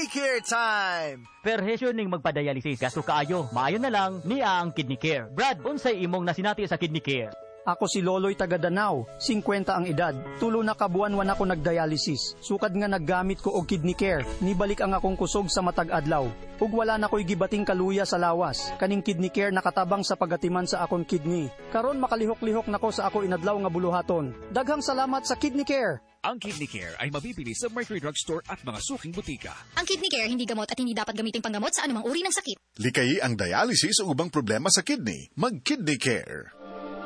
Kidney Care time! Perhesyo ning magpa-dialysis. Gasto kaayo. Maayo na lang niya ang Kidney Care. Brad, unsay imong nasinati sa Kidney Care? Ako si Loloy taga Danao, 50 ang edad. Tulo na kabuan ako nagdialysis. Sukad nga naggamit ko og Kidney Care. Nibalik ang akong kusog sa matag adlaw. Ug wala na ko'y gibating kaluya sa lawas. Kaning Kidney Care nakatabang sa pagatiman sa akong kidney. Karon makalihok-lihok nako sa ako inadlaw nga buluhaton. Daghang salamat sa Kidney Care. Ang Kidney Care ay mabibili sa Mercury Drugstore at mga suking butika. Ang Kidney Care hindi gamot at hindi dapat gamitin panggamot sa anumang uri ng sakit. Likayi ang dialysis o ubang problema sa kidney. Mag-Kidney Care.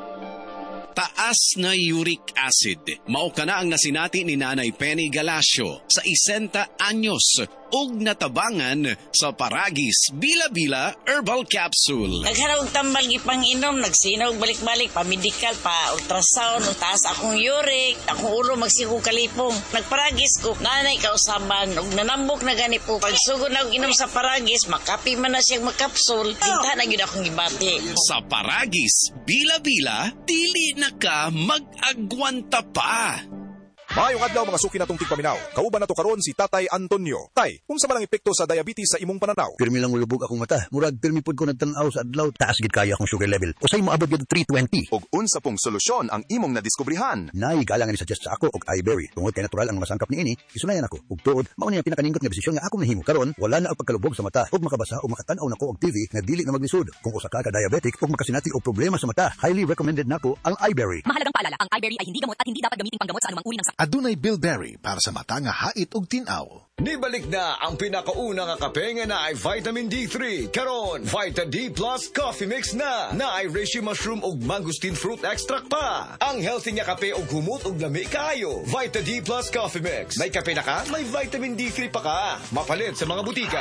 Taas na uric acid. Mao kana ang nasinati ni Nanay Penny Galasio sa 60 anyos ug natabangan sa Paragis Bila-Bila Herbal Capsule. Nagharag tambal gipang-inom, nagsinaw balik-balik pa medical pa ultrasound, taas akong uric, akong ulo magsigo kalipong. Nagparagis ko, nanay kausaban ug nanambok na gani po. Pagsugod na og inom sa Paragis, makapi man na siyang magkapsul, kita na gyud akong gibati. Sa Paragis Bila-Bila, dili na ka mag-agwanta pa. Maayong adlaw mga suki natong tigpaminaw. Kauban nato karon si Tatay Antonio. Tay, unsa man ang epekto sa diabetes sa imong pananaw? Pirmi lang ulubog akong mata. Murag pirmi pud ko nagtan-aw sa adlaw. Taas gid kaya akong sugar level. Usay moabot gid 320. Og unsa pong solusyon ang imong nadiskubrihan? Nay galang ni suggest sa ako og iBerry. Tungod kay natural ang masangkap niini, isunayan ako. Ug tuod, mao ni ang pinakaningkot nga desisyon nga ako nahimo. Karon wala na ang pagkalubog sa mata. Ug makabasa o makatan-aw nako og TV nga dili na maglisod. Kung usa ka diabetic ug makasinati og problema sa mata, highly recommended nako ang iBerry. Mahalagang paalala, ang iBerry ay hindi gamot at hindi dapat gamitin panggamot sa anumang uri ng sakit. Adunay Bilberry para sa mata nga hait og tinaw. Nibalik na ang pinakauna nga kape nga na ay vitamin D3. Karon, Vita D Plus Coffee Mix na ay reishi mushroom ug mangosteen fruit extract pa. Ang healthy nga kape og humot ug lami kaayo. Vita D Plus Coffee Mix. May kape na ka, may vitamin D3 pa ka. Mapalit sa mga butika.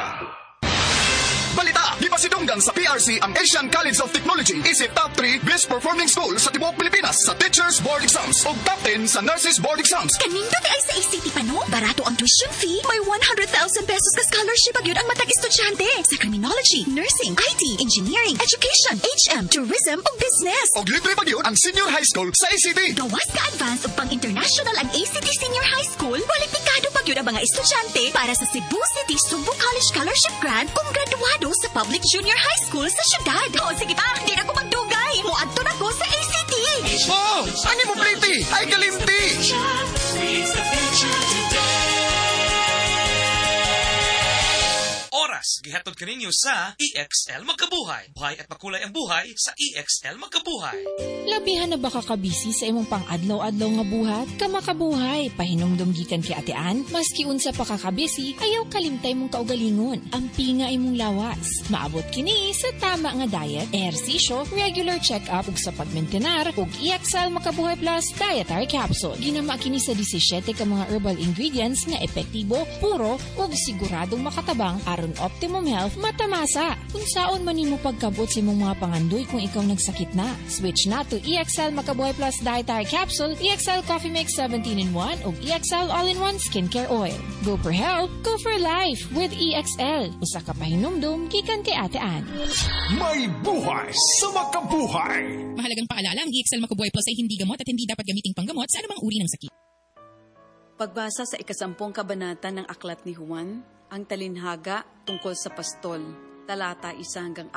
Balita! Di pa sidunggan sa PRC ang Asian College of Technology. Isip top 3 best performing school sa tibuok Pilipinas sa Teachers Board Exams o top 10 sa Nurses Board Exams. Kanindot ay sa ACT pa no? Barato ang tuition fee. May 100,000 pesos ka scholarship agad ang matag estudyante sa criminology, nursing, IT, engineering, education, HM, tourism o business. O libre pa yun ang senior high school sa ACT. Gawas ka advance o pang-international ang ACT Senior High School. Kwalipikado pa yun ang mga estudyante para sa Cebu City Sumbu College Scholarship Grant kung graduado sa Public Junior High School sa syudad. O sige pa, hindi na ko magdugay. Muadto na ko sa ACT. Oh, ano mo pliti? Ay kalimti. Oras, gihatod kaninyo sa EXL Magkabuhay. Buhay at makulay ang buhay sa EXL Magkabuhay. Labihan na ba kakabisi sa imong pang-adlaw-adlaw nga buhat? Kamakabuhay, pahinumdum gikan kay atean, maski unsa pa kakabisi, ayaw kalimtay mong kaugalingon. Ang pinga imong lawas. Maabot kini sa tama nga diet, ehersisyo, regular check-up ug sa pagmentenar ug EXL Makabuhay Plus Dietary Capsule. Ginama kini sa 17 ka mga herbal ingredients nga epektibo, puro ug siguradong makatabang aron optimum health matamasa. Kung saon man nimo pagkabot sa imong mga pangandoy kung ikaw nagsakit na. Switch na to EXL Makabuhay Plus Dietary Capsule, EXL Coffee Mix 17-in-1 ug EXL All-in-1 Skincare Oil. Go for health, go for life with EXL. Usa ka pahinumdum gikan kay Ate Ann. May buhay sa makabuhay. Mahalagang paalala, ang EXL Makabuhay Plus ay hindi gamot at hindi dapat gamiting panggamot sa anumang uri ng sakit. Pagbasa sa 10 kabanata ng Aklat ni Juan, ang talinhaga tungkol sa pastol, talata 1-42.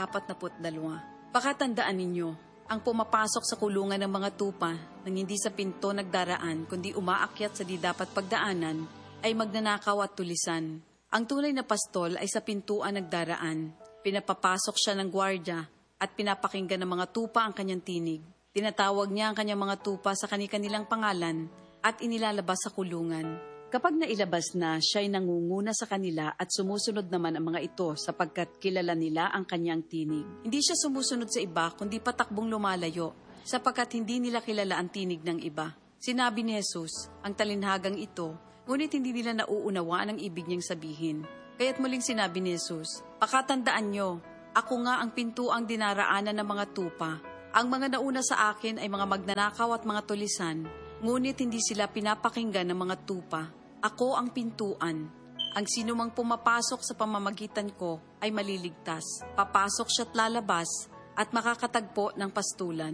Pakatandaan ninyo, ang pumapasok sa kulungan ng mga tupa nang hindi sa pinto nagdaraan kundi umaakyat sa di dapat pagdaanan ay magnanakaw at tulisan. Ang tunay na pastol ay sa pintuan nagdaraan. Pinapapasok siya ng gwardya at pinapakinggan ng mga tupa ang kanyang tinig. Tinatawag niya ang kanyang mga tupa sa kani-kanilang pangalan at inilalabas sa kulungan. Kapag nailabas na, siya'y nangunguna sa kanila at sumusunod naman ang mga ito sapagkat kilala nila ang kanyang tinig. Hindi siya sumusunod sa iba kundi patakbong lumalayo sapagkat hindi nila kilala ang tinig ng iba. Sinabi ni Jesus, ang talinhagang ito, ngunit hindi nila nauunawaan ang ibig niyang sabihin. Kaya't muling sinabi ni Jesus, pakatandaan nyo, ako nga ang pintuang dinaraanan ng mga tupa. Ang mga nauna sa akin ay mga magnanakaw at mga tulisan, ngunit hindi sila pinapakinggan ng mga tupa. Ako ang pintuan. Ang sinumang pumapasok sa pamamagitan ko ay maliligtas. Papasok siya't lalabas at makakatagpo ng pastulan.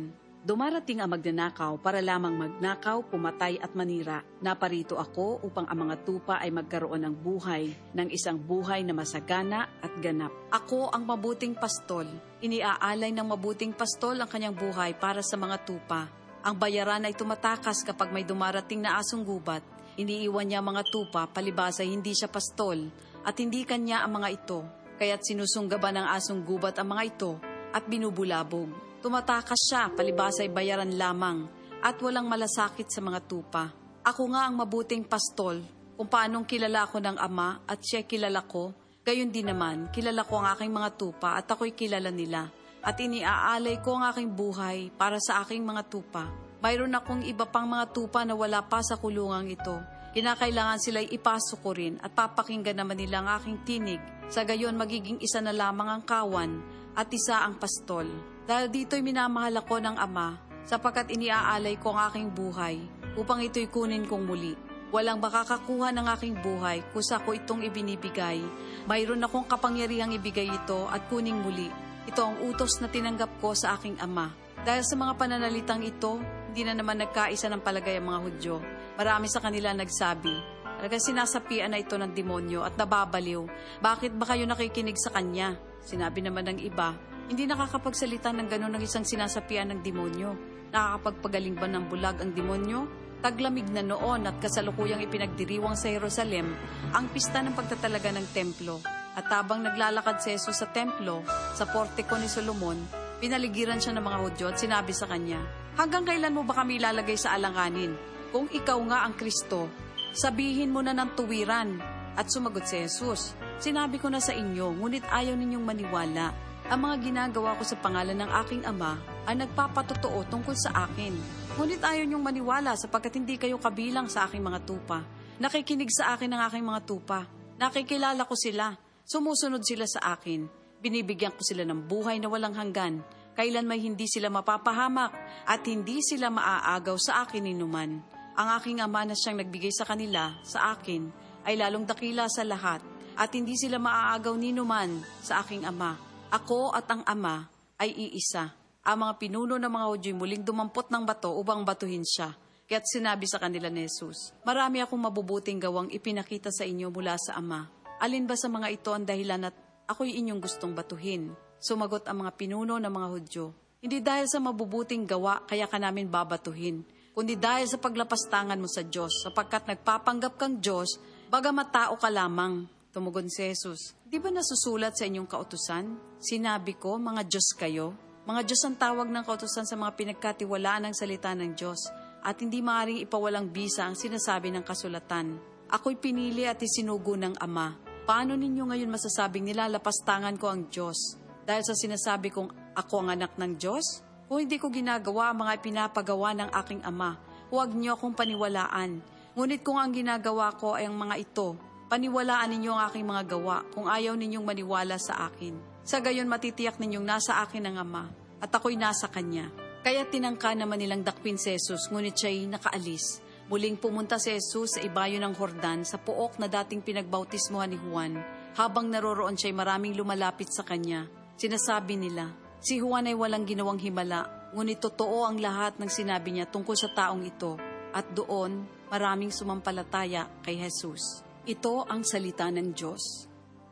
Dumarating ang magnanakaw para lamang magnakaw, pumatay at manira. Naparito ako upang ang mga tupa ay magkaroon ng buhay, ng isang buhay na masagana at ganap. Ako ang mabuting pastol. Iniaalay ng mabuting pastol ang kanyang buhay para sa mga tupa. Ang bayaran ay tumatakas kapag may dumarating na asong gubat. Iniiwan niya mga tupa, palibhas ay hindi siya pastol at hindi kanya ang mga ito. Kaya't sinusunggaban ng asong gubat ang mga ito at binubulabog. Tumatakas siya, palibhas ay bayaran lamang, at walang malasakit sa mga tupa. Ako nga ang mabuting pastol, kung paanong kilala ko ng Ama at siya kilala ko, gayon din naman, kilala ko ang aking mga tupa at ako'y kilala nila. At iniaalay ko ang aking buhay para sa aking mga tupa. Mayroon akong iba pang mga tupa na wala pa sa kulungang ito. Kinakailangan sila'y ipasok ko rin at papakinggan naman nila ang aking tinig. Sa gayon magiging isa na lamang ang kawan at isa ang pastol. Dahil dito'y minamahal ako ng Ama, sapagkat iniaalay ko ang aking buhay, upang ito'y kunin kong muli. Walang makakakuha ng aking buhay, kusa ko itong ibinibigay. Mayroon akong kapangyarihang ibigay ito at kuning muli. Ito ang utos na tinanggap ko sa aking Ama. Dahil sa mga pananalitang ito, hindi na naman nagkaisa ng palagay ang mga Hudyo. Marami sa kanila nagsabi, talagang sinasapian na ito ng demonyo at nababaliw. Bakit ba kayo nakikinig sa kanya? Sinabi naman ng iba, hindi nakakapagsalita ng gano'n ng isang sinasapian ng demonyo. Nakakapagpagaling ba ng bulag ang demonyo? Taglamig na noon at kasalukuyang ipinagdiriwang sa Jerusalem ang pista ng pagtatalaga ng templo. At habang naglalakad si Jesus sa templo, sa portiko ni Solomon, pinaligiran siya ng mga Hudyo at sinabi sa kanya, hanggang kailan mo ba kami ilalagay sa alanganin? Kung ikaw nga ang Kristo, sabihin mo na ng tuwiran. At sumagot si Jesus, sinabi ko na sa inyo, ngunit ayaw ninyong maniwala. Ang mga ginagawa ko sa pangalan ng aking Ama ay nagpapatotoo tungkol sa akin. Ngunit ayaw niyong maniwala sapagkat hindi kayo kabilang sa aking mga tupa. Nakikinig sa akin ang aking mga tupa. Nakikilala ko sila. Sumusunod sila sa akin. Binibigyan ko sila ng buhay na walang hanggan. Kailan may hindi sila mapapahamak at hindi sila maaagaw sa akin inuman. Ang aking Ama na siyang nagbigay sa kanila, sa akin, ay lalong dakila sa lahat at hindi sila maaagaw ninuman sa aking Ama. Ako at ang Ama ay iisa. Ang mga pinuno ng mga Hudyo'y muling dumampot ng bato upang batuhin siya. Kaya't sinabi sa kanila ni Jesus, marami akong mabubuting gawang ipinakita sa inyo mula sa Ama. Alin ba sa mga ito ang dahilan at ako'y inyong gustong batuhin? Sumagot ang mga pinuno ng mga Hudyo, hindi dahil sa mabubuting gawa kaya ka namin babatuhin, kundi dahil sa paglapastangan mo sa Diyos, sapagkat nagpapanggap kang Diyos, bagamat tao ka lamang. Tumugon si Jesus, di ba nasusulat sa inyong kautusan? Sinabi ko, mga Diyos kayo. Mga Diyos ang tawag ng kautusan sa mga pinagkatiwalaan ng salita ng Diyos at hindi maaaring ipawalang bisa ang sinasabi ng kasulatan. Ako'y pinili at isinugo ng Ama. Paano ninyo ngayon masasabing nilalapastangan ko ang Diyos? Dahil sa sinasabi kong ako ang anak ng Diyos? Kung hindi ko ginagawa ang mga pinapagawa ng aking Ama, huwag niyo akong paniwalaan. Ngunit kung ang ginagawa ko ay ang mga ito, paniwalaan ninyo ang aking mga gawa kung ayaw ninyong maniwala sa akin. Sa gayon matitiyak ninyong nasa akin ang Ama at ako'y nasa Kanya. Kaya tinangka naman nilang dakpin si Jesus, ngunit siya'y nakaalis. Muling pumunta si Jesus sa ibayo ng Jordan sa pook na dating pinagbautismuhan ni Juan. Habang naroroon siya'y maraming lumalapit sa Kanya. Sinasabi nila, si Juan ay walang ginawang himala, ngunit totoo ang lahat ng sinabi niya tungkol sa taong ito. At doon, maraming sumampalataya kay Jesus. Ito ang salita ng Diyos.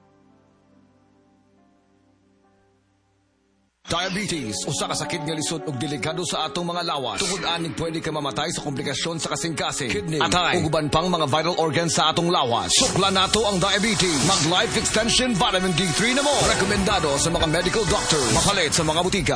Diabetes, usa ka sakit nga lisod ug delikado sa atong mga lawas. Tungod aning pwede ka mamatay sa komplikasyon sa kasing-kasing, kidney, atay, ug uban pang mga vital organs sa atong lawas. Suklan nato ang diabetes. Mag Life Extension Vitamin D3 na mo. Rekomendado sa mga medical doctor. Mapalit sa mga butika.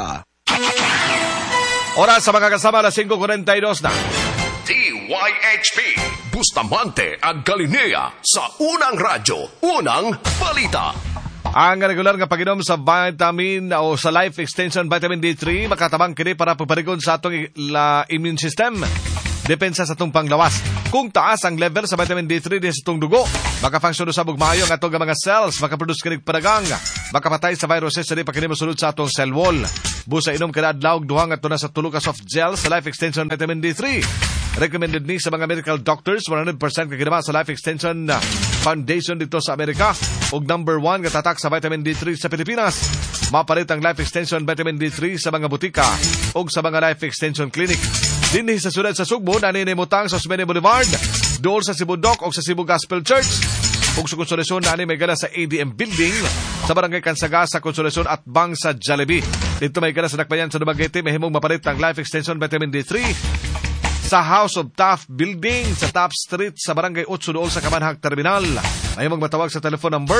Oras sa mga kasama na 5:42 na. DYHP Bustamante at Galilea sa unang radyo, unang balita. Ang regular nga pag-inom sa vitamin o sa Life Extension Vitamin D3 makatabang kini para pagparigon sa atong immune system. Depensa sa atong panglawas. Kung taas ang level sa vitamin D3 sa atong dugo, makafunction sa bugmayo ang atong mga cells, makaproduce kinig paragang, makapatay sa viruses sa di pagkini mosulod sa atong cell wall. Busa inom kada adlaw duhang at na sa tulo ka soft gel sa Life Extension Vitamin D3. Recommended ni sa mga medical doctors, 100% kaginawa sa Life Extension Foundation dito sa Amerika. Ug number 1 katatak sa vitamin D3 sa Pilipinas. Mapalit ang Life Extension Vitamin D3 sa mga butika o sa mga Life Extension Clinic. Dinhi sa sunod sa Sugbo, naninimutang sa Osmeña Boulevard, doon sa Cebu Doc o sa Cebu Gospel Church. Ug sa Konsolasyon, nani may gana sa ADM Building sa Barangay Kansaga sa Konsolasyon at Bang sa Jollibee. Dito may gana sa Dakbayan sa Dumaguete, may himong mapalit ang Life Extension Vitamin D3 sa House of Taft Building sa Taft Street sa Barangay 8 dool sa Kamanhag Terminal. May himong matawag sa telephone number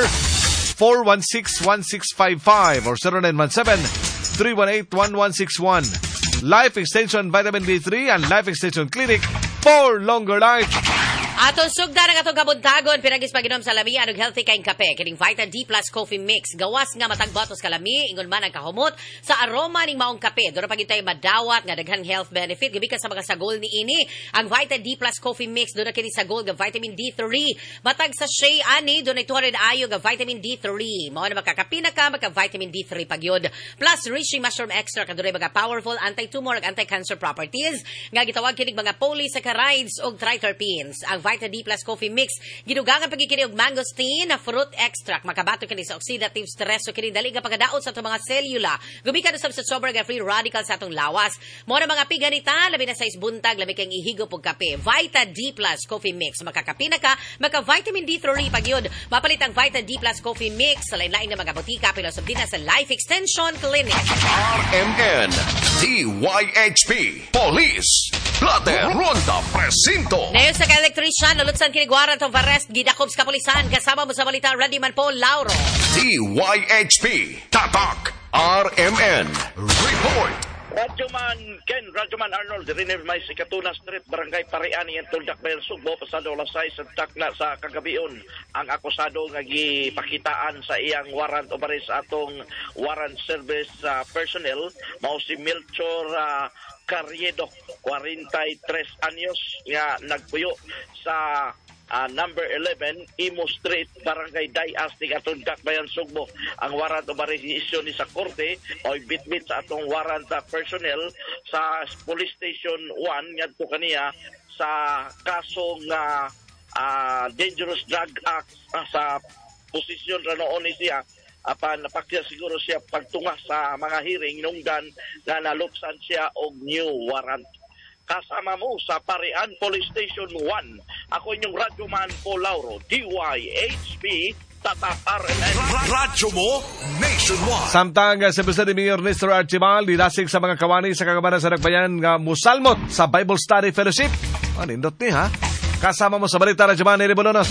416-1655 or 0917-318-1161. Life Extension Vitamin D3 and Life Extension Clinic for longer life. Atong sugda ng atong kabuntagon, pinagis paginom sa lami, anong healthy kaing kape, kining Vita D Plus Coffee Mix. Gawas nga matagbatos kalami, ingon man ang kahumot, sa aroma ning maong kape. Doon pagin tayo madawat, nga daghang health benefit. Gabi ka sa mga sagol ni ini, ang Vita D Plus Coffee Mix, doon na kini sagol nga vitamin D3. Matag sa shea ani, doon ay 200 ayo nga vitamin D3. Mao na makakapina ka, maka-vitamin D3 pagyod. Plus, reishi mushroom extract, doon ay mga powerful anti-tumor, anti-cancer properties. Nga gitawag kinig mga polysaccharides o triterpenes. Ang Vita D Plus Coffee Mix, gidugangan pagkikini og mangosteen na fruit extract, makabato kini sa oxidative stress so kini dali nga pagadaot sa atong mga selula. Gumikan usab sa sobrang free radical sa atong lawas. Mo na mga piganita, labi na sa buntag, labi kang ihigop og kape. Vita D Plus Coffee Mix, makakapina ka, maka-vitamin D3 pagyud. Mapalit ang Vita D Plus Coffee Mix sa lain-lain nga mga botika pero usab din sa Life Extension Clinic. RMN, DYHP, Police, Plate, Ronda, Presinto. Ngayon sa ka-electrician, nalutsan kinigwaran tong Varest, gidakob sa kapulisan, kasama mo sa balita, ready man po, Lauro. DYHP, Tatak, RMN, Report. Radyoman Arnold, rinir may si Katuna Street, Barangay Pariani, ang Tuldak Bayan Sugbo, pasado alas 6 sa takla sa kagabion. Ang akusado nga gipakitaan sa iyang warrant o baris atong warrant service personnel, mao si Melchor Carriedo, 43 anyos, nga nagpuyo sa number 11, Imo Street, Barangay Dayas, ni atong Dakbayan Sugbo. Ang warrant o barisisyon ni sa korte o bitbit sa atong warrant personnel sa Police Station 1 ngadto kaniya sa kasong Dangerous Drug Act sa posisyon ra noon ni siya. Napakya siguro siya pagtunga sa mga hearing nungdan na naluksan siya og new warrant. Kasama mo sa Parian Police Station 1. Ako inyong radyoman po, Lauro, DYHP, Tatak RMN. Radyo mo, Nationwide. Samtang sa Bisa ni Mayor Nestor Archibald, dinasig sa mga kawani sa kagamanan sa Nagbayan nga musalmot sa Bible Study Fellowship. Anindot ni ha? Kasama mo sa balita, radyoman ni Bolonos.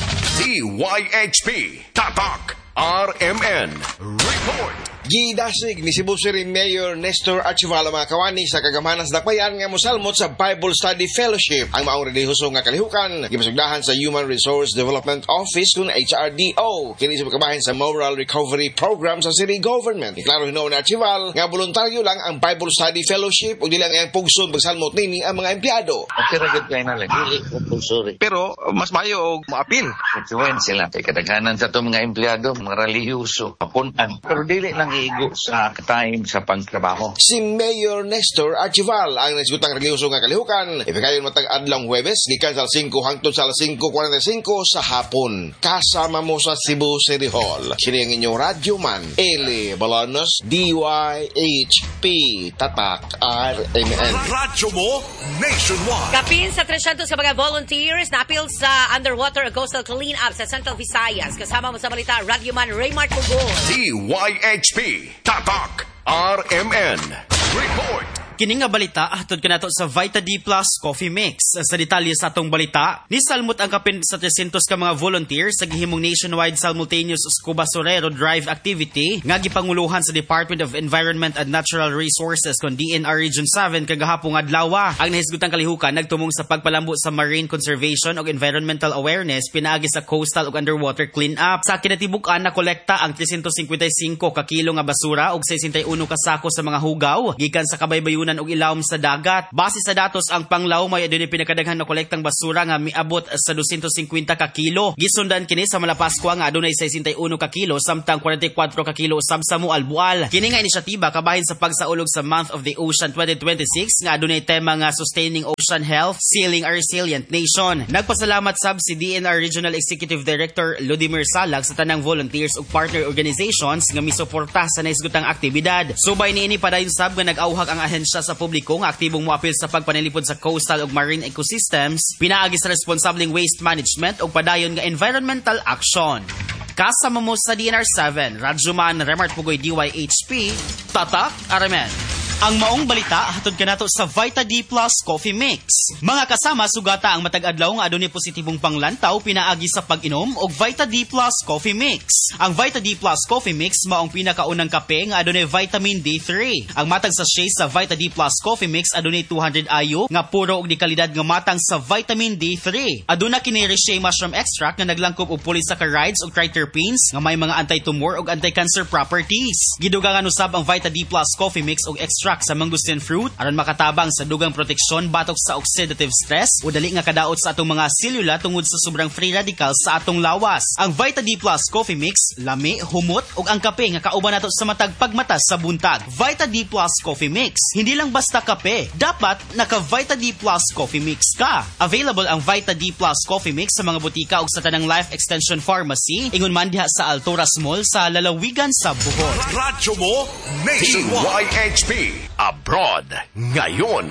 DYHP, Tatak RMN Report. Gidasig ni Cebu City Mayor Nestor Archibald mga kawani sa kagamanan sa Dakbayan nga mosalmot sa Bible Study Fellowship. Ang maong relihiyoso nga kalihukan gimasugdahan sa Human Resource Development Office kung HRDO kini sa pagkabahin sa Moral Recovery Program sa City Government. Iklaro hinuon ni Archibald nga voluntaryo lang ang Bible Study Fellowship o dili ang pugsod pagsalmot nini ang mga empleyado. Okay ra gid kay na lang dili compulsory. Pero mas mayo og maapil. Tuwan sila kay kadaghanan sa to mga empleyado mga relihiyoso apunan. Pero dili lang igo sa time sa pagtrabaho. Si Mayor Nestor Archibald ang nagsugutang relihiyoso nga kalihukan. Ipikayon matag adlong Huwebes gikan sa 5 hangtod sa 5:45 sa hapon. Kasama mo sa Cebu City Hall. Kini ang inyong radyoman, Eli Balanos, DYHP, Tatak RMN. Radyo mo, Nationwide. Kapin sa 300 sa mga volunteers na appeal sa underwater coastal clean-up sa Central Visayas. Kasama mo sa balita, radyoman Raymart Pugol. DYHP, Tatak RMN Report. Kini nga balita ahtod kanato sa Vita D Plus Coffee Mix. Sa detalye sa atong balita, nisalmot ang kapin sa 300 ka mga volunteers sa gihimong nationwide simultaneous scuba surero drive activity nga gipanguluhan sa Department of Environment and Natural Resources kon DNR Region 7 kagahapon adlaw. Ang nahisgutang kalihukan nagtumong sa pagpalambo sa marine conservation ug environmental awareness pinaagi sa coastal ug underwater cleanup. Sa kinatibuk-an na kolekta ang 355 ka kilo nga basura ug 61 ka sako sa mga hugaw gikan sa kabaybayon pagtulunan og ilawom sa dagat. Base sa datos, ang panglawmay adunay pinakadaghan na kolektang basura nga miabot sa 250 ka kilo. Gisundan kini sa Malapaskwa nga adunay 61 ka kilo samtang 44 ka kilo usab sa Mualbual. Kini nga inisyatiba kabahin sa pagsaulog sa Month of the Ocean 2026 nga adunay tema nga Sustaining Ocean Health, Sealing a Resilient Nation. Nagpasalamat sab si DNR Regional Executive Director Ludimir Salag sa tanang volunteers ug partner organizations nga misuporta sa naisgutang aktibidad. Subay niini padayon sab nga nag-auhag ang ahensya sa publiko nga aktibong moapil sa pagpanalipod sa coastal ug marine ecosystems, pinaagi sa responsableng waste management ug padayon nga environmental action. Kasama mo sa DNR 7, Radyoman Remart Pugoy DYHP, Tatak Aramen. Ang maong balita hatod kanato sa Vita D Plus Coffee Mix. Mga kasama, sugata ang matag-adlaw nga adunay positibong panglantaw pinaagi sa pag-inom og Vita D Plus Coffee Mix. Ang Vita D Plus Coffee Mix maong pinakaunang kape nga adunay vitamin D3. Ang matang sachet sa Vita D Plus Coffee Mix adunay 200 IU nga puro og dekalidad nga matang sa vitamin D3. Aduna kini Reishi mushroom extract nga naglangkob og polysaccharides ug triterpenes nga may mga anti-tumor ug anti-cancer properties. Gidugangan usab ang Vita D Plus Coffee Mix og extract sa mangosteen fruit aron makatabang sa dugang proteksyon batok sa oxidative stress o dali nga kadaot sa atong mga selula tungod sa sobrang free radicals sa atong lawas. Ang Vita D Plus Coffee Mix, lami, humot ug ang kape nga kauban nato sa matag pagmata sa buntag. Vita D Plus Coffee Mix, hindi lang basta kape, dapat naka Vita D Plus Coffee Mix ka. Available ang Vita D Plus Coffee Mix sa mga butika ug sa tanang Life Extension Pharmacy ingon man diha sa Alturas Mall sa Lalawigan sa Bohol. Radyo mo Nationwide DYHP Abroad ngayon.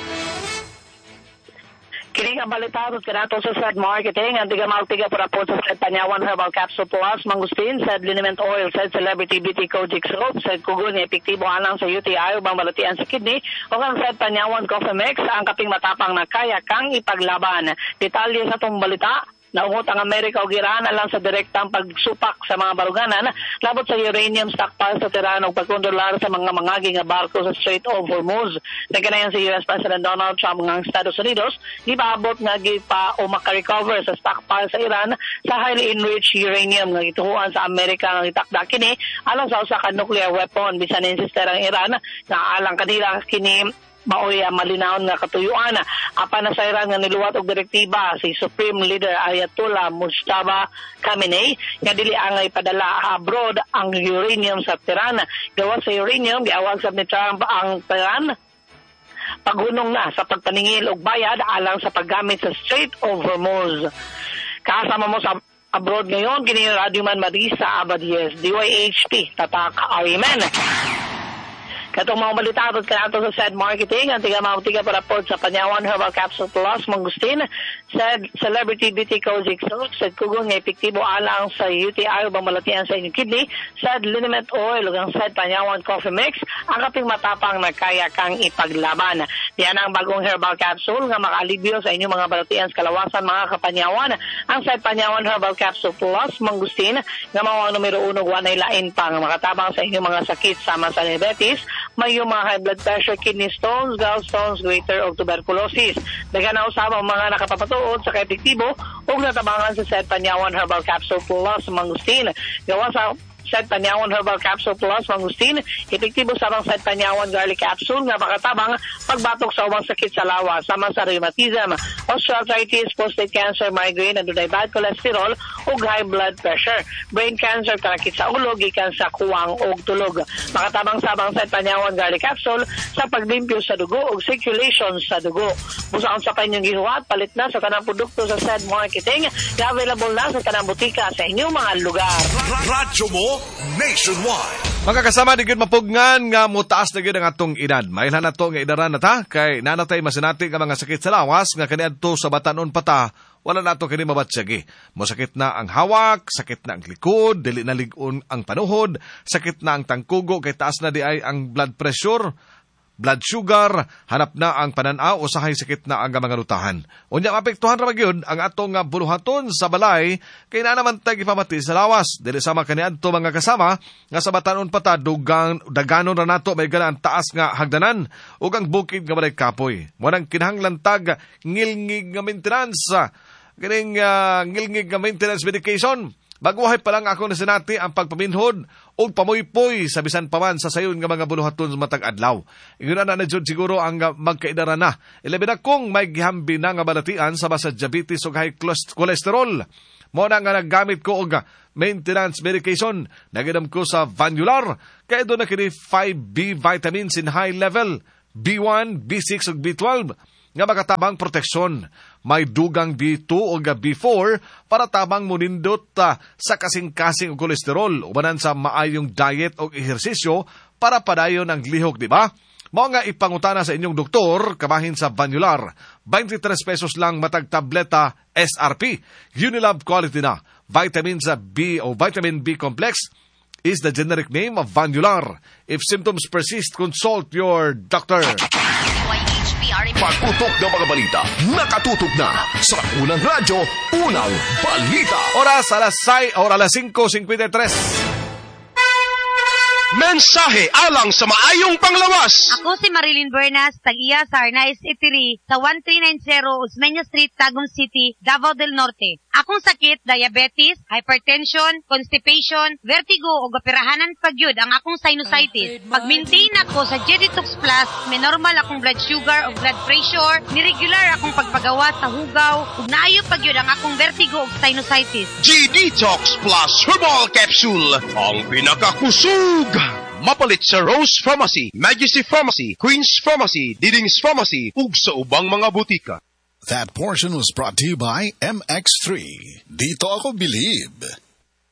Kini ang balitados kanato sa Sad Marketing, ang tiga para po sa Sad Panyawan Herbal Capsule Plus, Mangustin, Sad Liniment Oil, Sad Celebrity Beauty Kojic Soap, Sad Kugun, epektibo alang sa UTI, ubang balatian sa kidney, o ang Sad Panyawan Coffee Mix, ang kaping matapang na kaya kang ipaglaban. Detalye sa itong balita, naungot ang Amerika o Iran alang sa direktang pagsupak sa mga baruganan labot sa uranium stockpile sa Tehran o pagkontrolar sa mga mangagi nga barko sa Strait of Hormuz. Nagkanayan si US President Donald Trump ng Estados Unidos, gipaabot nga gipa o makarecover sa stockpile sa Iran sa highly enriched uranium nga gituhuan sa Amerika nga itakda kini alang sa usa ka nuclear weapon. Bisan insister ang Iran nga alang kanila kini maoy malinaw nga katuyuan. Apan na sa Iran nga niluwat og direktiba si Supreme Leader Ayatollah Mujtaba Khamenei nga dili angay padala abroad ang uranium sa Tehran. Gawas sa uranium, giawag sa ni Trump ang Tehran paghunong na sa pagpaningil og bayad alang sa paggamit sa Strait of Hormuz. Kasama mo sa abroad ngayon, kini Radyoman Marisa Abadies, DYHP, Tatak Arimen. Katong mga balitatot kanato sa Sad Marketing, ang tiga para po sa Panyawan Herbal Capsule Plus, Mangustin, Sad Celebrity Beauty Kojic Soap, Sad Kugun, nga epektibo alang sa UTI, ubang malatian sa inyong kidney, Sad Liniment Oil, ug ang Sad Panyawan Coffee Mix, ang kaping matapang na kaya kang ipaglaban. Yan ang bagong herbal capsule nga makaalibyo sa inyong mga balatian sa kalawasan, mga kapanyawan. Ang Sad Panyawan Herbal Capsule Plus, Mangustin, nga mga numero 1 wanay lain pang makatabang sa inyong mga sakit sama sa diabetes, may yung mga high blood pressure, kidney stones, gallstones, goiter o tuberculosis. Daga na usab ang mga nakapapatuod sa kaepektibo o natabangan sa Sad Panyawan Herbal Capsule Plus, Mangustin. Gawa sa Sad Panyawan Herbal Capsule Plus, Mangustin, epektibo sa mga Sad Panyawan Garlic Capsule nga makatabang pagbatok sa ubang sakit sa lawas, sama sa rheumatism, osteoarthritis, prostate cancer, migraine, adunay bad cholesterol o high blood pressure, brain cancer, karakit sa ulo, gikan sa kuwang o tulog. Makatabang sa mga Sad Panyawan Garlic Capsule sa paglimpyo sa dugo o circulation sa dugo. Busaon sa kanyang gihuwat, palit na sa kanang produkto sa Sad Marketing, na available na sa kanang butika sa inyong mga lugar. Radyo mo Nationwide. Mga kasama, di gud mapugnan nga mutaas na gud ang atong edad. Mailhan na to nga edaran na ta, kay nanatay masinati nga mga sakit sa lawas, nga kaniadto sa batanon pata, wala na to kini mabatsyagi. Mosakit na ang hawak, sakit na ang likod, dili na ligon ang panuhod, sakit na ang tangkugo, kay taas na di ay ang blood pressure, blood sugar, hanap na ang pananaw o sahay sakit na ang mga lutahan. Unya apektuhan ra magyud ang atong buluhaton sa balay kay na naman tag ipamati sa lawas. Dili sama kaniadto mga kasama nga sa batanon pata daganon ra nato may ganang taas nga hagdanan ug ang bukid nga balay kapoy. Mo nang kinahanglan tag ngilngig nga maintenance. Ganing ngilngig nga maintenance medication Baguhay pa lang ako na sinati ang pagpaminhod o pamuypoy sa bisan pa man sa sayon nga mga buluhaton sa matag adlaw. Ingon na jud siguro ang magkaidara na. Ilabi na kung may gihambi na nga balatian sa basa diabetes o high cholesterol. Mo na nga naggamit ko og maintenance medication. Nagidam ko sa Vanular. Kaya doon na kini 5B vitamins in high level. B1, B6 ug B12 nga makatabang proteksyon. May dugang B2 o B4 para tabang munindot sa kasing-kasing og kolesterol ubanan sa maayong diet o ehersisyo para padayon ang lihok, di ba? Mao nga ipangutana sa inyong doktor kabahin sa Vanular. 23 pesos lang matag tableta SRP. Unilab quality na. Vitamin B o vitamin B complex is the generic name of Vanular. If symptoms persist, consult your doctor. Pagputok ng mga balita, nakatutok na sa Unang Radyo, Unang Balita. Oras alas 5:53. Mensahe alang sa maayong panglawas. Ako si Marilyn Bernas, tag-iya sa Arnaiz Eatery sa 1390 Osmeña Street, Tagum City, Davao del Norte. Akong sakit, diabetes, hypertension, constipation, vertigo o gapirahanan pagyud ang akong sinusitis. Pag-maintain ako sa G-Detox Plus, may normal akong blood sugar o blood pressure, ni-regular akong pagpagawa sa hugaw, ug naayo pagyud ang akong vertigo o sinusitis. G-Detox Plus Herbal Capsule, ang pinakakusog. Mapalit sa Rose Pharmacy, Majesty Pharmacy, Queen's Pharmacy, Diding's Pharmacy, ug sa ubang mga butika. That portion was brought to you by MX3. Dito ako believe.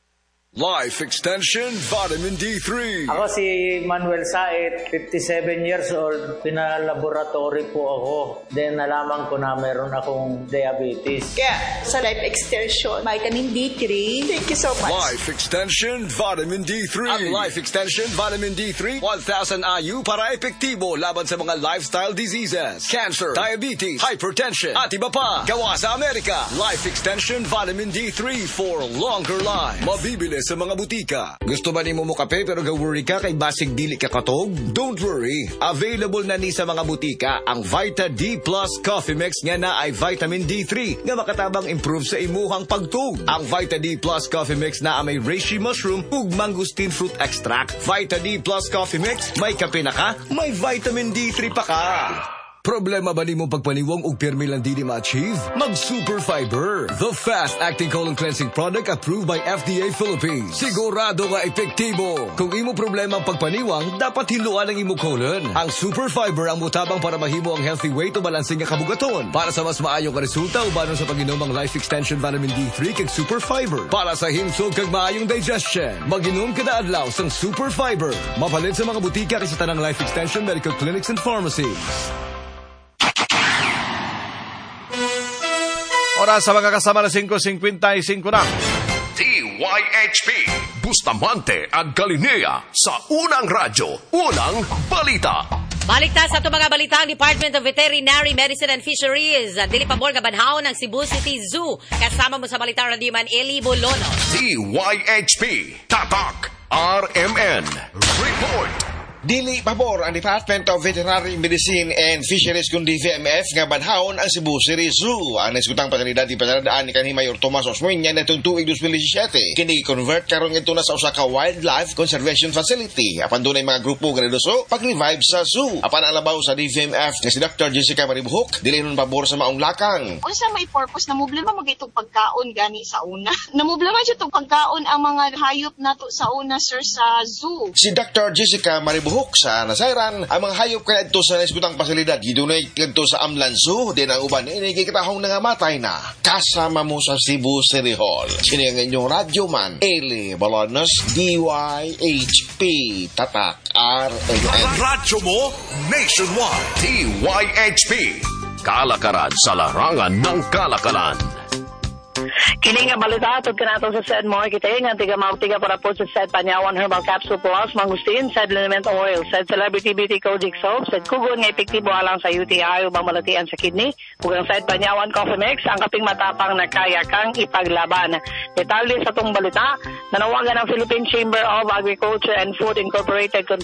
Life Extension Vitamin D3. Ako si Manuel Said, 57 years old. Pinalaboratory po ako. Then nalaman ko na meron akong diabetes. Kaya sa Life Extension Vitamin D3, thank you so much. Life Extension Vitamin D3. Ang Life Extension Vitamin D3, 1,000 IU para epektibo laban sa mga lifestyle diseases, cancer, diabetes, hypertension, at iba pa. Gawa sa Amerika. Life Extension Vitamin D3 for longer life. Mabibili sa mga butika. Gusto ba ni mo kape pero ga-worry ka kay basig dili ka katog? Don't worry. Available na ni sa mga butika ang Vita D Plus Coffee Mix nga na ay vitamin D3 nga makatabang improve sa imuhang pagtug. Ang Vita D Plus Coffee Mix na may reishi mushroom ug mangosteen fruit extract. Vita D Plus Coffee Mix, may kape na ka, may vitamin D3 pa ka. Problema ba ni mo pagpaniwang og pirmi lang di ma-achieve? Mag-Super Fiber, the fast-acting colon cleansing product approved by FDA Philippines. Sigurado nga epektibo. Kung imo problema ang pagpaniwang, dapat hiluan ang imo colon. Ang Super Fiber ang mutabang para mahimo ang healthy weight o balansing nga kabugaton. Para sa mas maayong ka resulta, ubanon sa pag-inom ang Life Extension Vitamin D3 kag Super Fiber. Para sa himsog kag maayong digestion, mag-inom kada adlaw sang Super Fiber. Mapalit sa mga butika kay sa tanang Life Extension Medical Clinics and Pharmacies. Oras sa mga kasama na 5:55 na. DYHP, Bustamante at Galilea sa Unang Radyo, Unang Balita. Balik ta sa ito mga balita, ang Department of Veterinary Medicine and Fisheries. Dili pabor nga banhaon ng Cebu City Zoo. Kasama mo sa balita Radio Man Eli Bolono. DYHP, Tatak, RMN, Report. Dili pabor ang Department of Veterinary Medicine and Fisheries kundi VMF nga banhaon ang Cebu City Zoo. Ang naisgutang pakanida di pasaradaan ni kanhi Mayor Tomas Osmeña na tuig 2017. Kini convert karon ito na sa usa ka wildlife conservation facility. Apan dunay mga grupo nga reduso pag-revive sa zoo. Apan ang labaw sa DVMF nga si Dr. Jessica Maribuhok dili nun pabor sa maong lakang. Unsa may purpose na mublema magitog pagkaon gani sa una? Namublema jud tog pagkaon ang mga hayop nato sa una sir sa zoo. Si Dr. Jessica Maribuhok sa nasayran ang mga hayop kaya ito sa naisgutang pasilidad gidunay ito sa Amlan Zoo din ang uban ini kitahong nangamatay na kasama mo sa Cebu City Hall. Sini ang inyong radyo man Eli Balonos DYHP Tatak RMN. Radyo mo nationwide DYHP kalakaran sa larangan ng kalakalan. Kini nga balita atod kanato sa Said Marketing ang tiga para po sa Said Panyawan Herbal Capsule Plus, Mangustin, Said Liniment Oil, Said Celebrity Beauty Kojic Soap, Said Kugon nga epektibo alang sa UTI ubang malatian sa kidney, ug ang Said Panyawan Coffee Mix ang kaping matapang na kaya kang ipaglaban. Detalye sa tong balita Nanawagan ang Philippine Chamber of Agriculture and Food Incorporated kung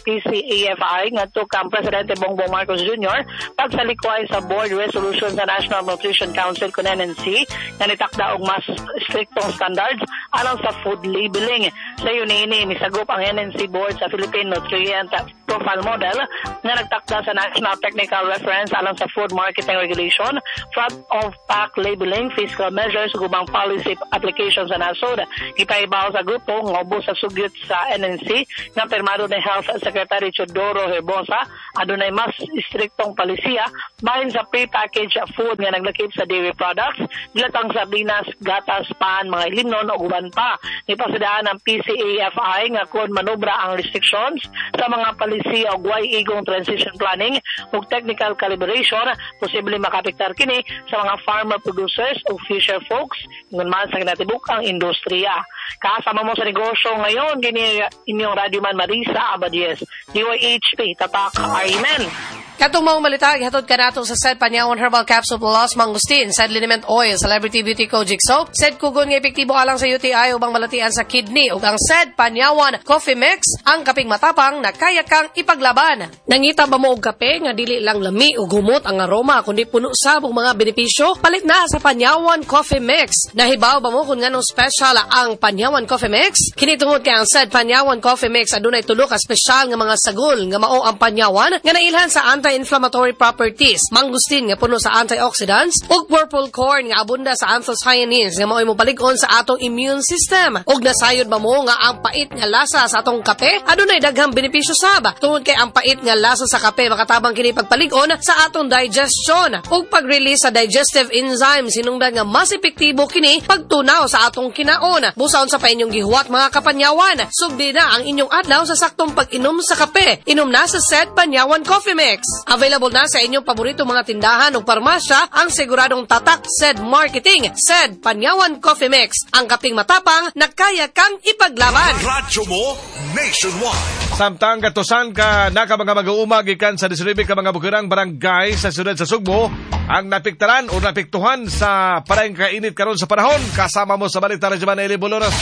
PCAFI ngadto kang Presidente Bongbong Marcos Jr. pagsalikway sa board resolution sa National Nutrition Council kung NNC na nitakda og mas striktong standards alang sa food labeling. Sa yunini, misagop ang NNC board sa Philippine Nutrient Profile Model na nagtakda sa National Technical Reference alang sa Food Marketing Regulation, front of pack labeling, fiscal measures, gubang policy applications sa nasod. Ipaibaw sa grupo nga ubos sa sugyot sa NNC nga permado ni Health Secretary Chodoro Herbosa adunay mas istriktong palisiya bahin sa pre-packaged food nga naglakip sa dairy products, bilatang sardinas, gatas, pan, mga ilimnon o uban pa. Ipasidaan ng PCAFI nga kung manobra ang restrictions sa mga palisiya o guay igong transition planning o technical calibration, posible makapektar kini sa mga farmer producers o fisher folks ngun man sa kinatibuk ang industriya. Kasama mo sa negosyo ngayon, gini inyong radyoman Marisa Abadies, DYHP, Tatak, Arimen. Katong mga malita, ihatod ka nato sa Said Panyawan Herbal Capsule Plus Mangustin, Said Liniment Oil, Celebrity Beauty Kojic Soap, Said Kugon nga epektibo alang sa UTI ubang malatian sa kidney, ug ang Said Panyawan Coffee Mix, ang kaping matapang na kaya kang ipaglaban. Nangita ba mo og kape nga dili lang lami ug humot ang aroma kundi puno sa mga benepisyo? Palit na sa Panyawan Coffee Mix. Nahibaw ba mo kung nganong special ang Panyawan Coffee Mix? Kini tungod kay ang Said Panyawan Coffee Mix adunay tulo ka special nga mga sagol nga mao ang Panyawan nga nailhan sa anti-inflammatory properties, mangustin nga puno sa antioxidants, ug purple corn nga abunda sa anthocyanins nga mao'y mopalig-on sa atong immune system. Ug nasayod ba mo nga ang pait nga lasa sa atong kape adunay daghang benepisyo sab. Tungod kay ang pait nga lasa sa kape makatabang kini pagpalig-on sa atong digestion ug pag-release sa digestive enzymes hinungdan nga mas epektibo kini pagtunaw sa atong kinaon. Busaon sa pa inyong gihuwat mga kapanyawan, sugdi na ang inyong adlaw sa saktong pag-inom sa kape. Inom na sa Said Panyawan Coffee Mix. Available na sa inyong paborito mga tindahan o parmasya ang siguradong tatak Said Marketing, Said Panyawan Coffee Mix. Ang kaping matapang na kaya kang ipaglaban. Radyo mo nationwide. Samtang gatusan ka na ka mga mag-uumag ikan sa 19 ka mga bukirang barangay sa siyudad sa Sugbo ang napiktaran o napiktuhan sa parang kainit karon sa panahon. Kasama mo sa balita Radyoman Eli Boloros.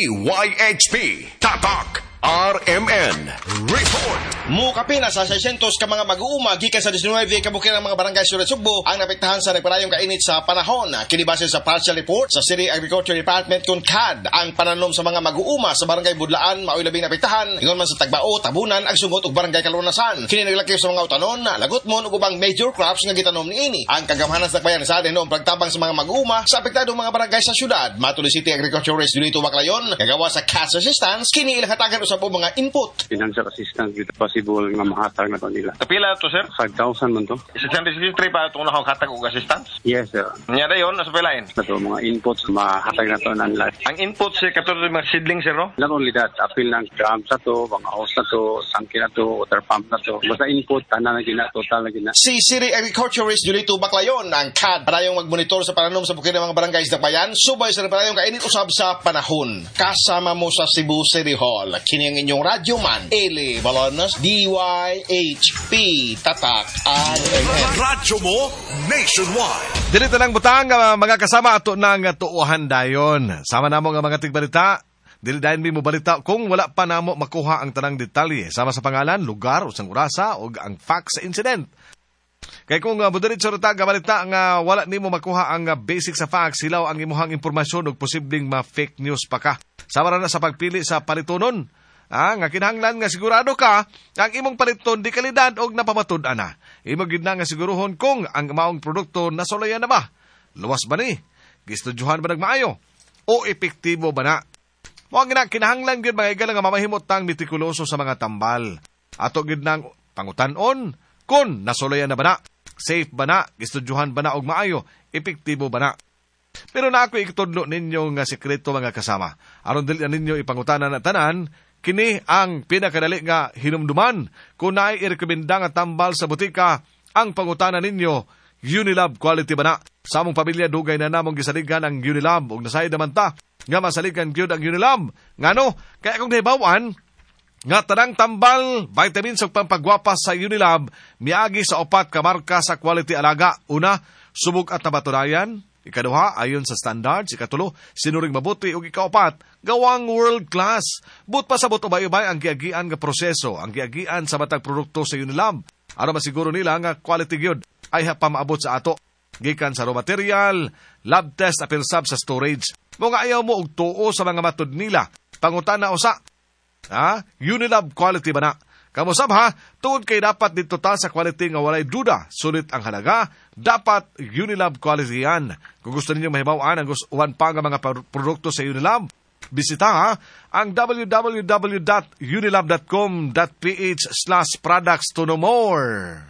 DYHP Tatak RMN Report. Mukapina sa 600 ka mga mag-uuma gikan sa 19 ka bukirang mga barangay sa Sugbo ang napektahan sa nagparayong kainit sa panahon. Kini base sa partial report sa City Agriculture Department kung CAD ang pananom sa mga mag-uuma sa barangay Budlaan mao'y labing napektahan ingon man sa Tagbao, Tabunan, ang Sugot ug barangay Kalunasan. Kini naglakip sa mga utanon, Lagutmon ug ubang major crops nga gitanom niini. Ang kagamhanan sa bayan sa noong pagtabang sa mga mag-uuma sa apektadong mga barangay sa syudad. Matuloy City Agriculturist Julito Baclayon kagawa sa cash assistance kini ilang hatagan usab og mga input. Financial assistance dito possible nga mahatag na to nila. Kapila to sir? 5,000 man to. Isa 163 pa itong nakakatag og assistance? Yes sir. Nya dayon nasa pilain? Nato mga inputs mahatag na to ng life. Ang input sir katulad mga seedling sir no? Not only that, apil ng drum sa to, mga hose na to, tangke na to, water pump na to. Basta input, tanan na gina, total na gina. Si City Agriculturist Julito Baclayon ang CAD para yung magmonitor sa pananom sa bukid ng mga barangay sa bayan, subay sa parayong kainit usab sa panahon. Kasama mo sa Cebu City Hall. Kini ang inyong radyoman, Eli Balonos, DYHP, Tatak, RMN. Radyo mo nationwide. Dito ng butang mga kasama ato ng tuuhan dayon. Sama namo nga mga tigbalita. Dili dayon mi mo balita kung wala pa namo makuha ang tanang detalye sama sa pangalan, lugar, usang orasa ug ang facts sa incident. Kay kung budiritso rita nga balita nga wala nimo makuha ang basic sa facts, silaw ang imuhang impormasyon ug posibleng ma-fake news pa ka. Sama na sa pagpili sa palitonon. Nga kinahanglan nga sigurado ka ang imong paliton di kalidad og napamatud-an na. Imo gid na nga siguruhon kung ang maong produkto nasulayan na ba. Luwas ba ni? Gistudyuhan ba nagmaayo? O epektibo ba na? Mo ang kinahanglan gyud mga igala nga mamahimot tang mitikuloso sa mga tambal. Ato gid nang pangutan-on kun nasulayan na ba na? Safe ba na? Gistudyuhan ba na og maayo? Epektibo ba na? Pero na ako ikitudlo ninyo nga sekreto mga kasama. Aron dili ninyo ipangutanan na tanan, kini ang pinakadali nga hinumduman kung naay irekomenda nga tambal sa butika ang pangutanan ninyo, Unilab quality ba na? Sa among pamilya dugay na namong gisaligan ang Unilab ug nasayod naman ta nga masaligan gyud ang Unilab. Ngano? Kaya kung nahibawan nga tanang tambal, vitamins ug pampagwapas sa Unilab miagi sa 4 ka marka sa quality alaga. Una, subok at nabatunayan. Ikaduha, ayon sa standards. Ikatulo, sinuring mabuti. Ug ikaapat, gawang world class. But pasabot ubay-ubay ang giagian nga proseso, ang giagian sa matag produkto sa Unilab. Ano masiguro nila nga quality gyud ay pamaabot sa ato. Gikan sa raw material, lab test apil sab sa storage. Mga ayaw mo og tuo sa mga matod nila. Pangutana usa. Unilab quality ba na? Kamusab ha, tuod kay dapat dito ta sa quality nga walay duda. Sulit ang halaga, dapat Unilab quality yan. Kung gusto ninyo mahibawan ang uwan pa nga mga produkto sa Unilab, bisita ha ang www.unilab.com.ph/products to know more.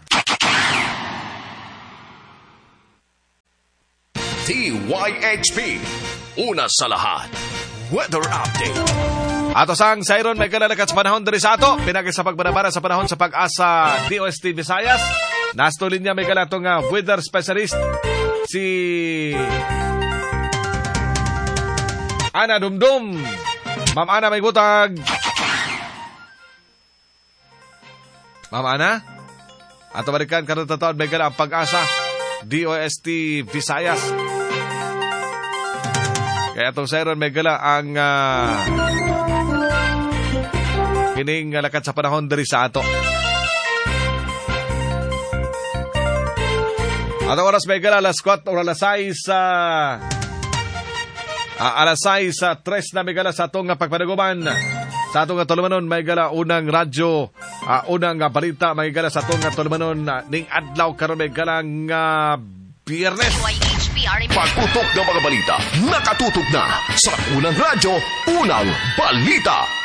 DYHP, una sa lahat, weather update. Ato sang Sayron may kalalakat sa panahon diri sa ato. Pinagay sa pagbanabara sa panahon sa pag-asa DOST Visayas. Nasto linya may kalatong weather specialist si Ana Dumdum. Ma'am Ana may butag. Ma'am Ana? Ato balikan karon taon may kala ang pag-asa DOST Visayas. Kaya itong Sayron may gala ang kining lakat sa panahon diri sa ato. Atong oras may gala alas 4 o alas 6 sa 3 na may gala sa atong pagpanaguman. Sa atong tulumanon may gala unang radyo, unang balita may gala sa atong tulumanon ning adlaw karon may gala nga Biyernes. Pagputok ng mga balita, nakatutok na sa unang radyo, unang balita.